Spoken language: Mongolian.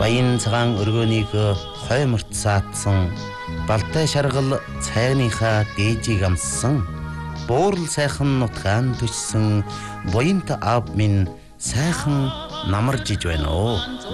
Баян цагаан өргөөнийг хойморт саатсан, балтай шаргал цайныхаа дээжийг амссан, буурал сайхан нутгаан төчсөн, буянт аав минь сайхан намаржиж байна оо.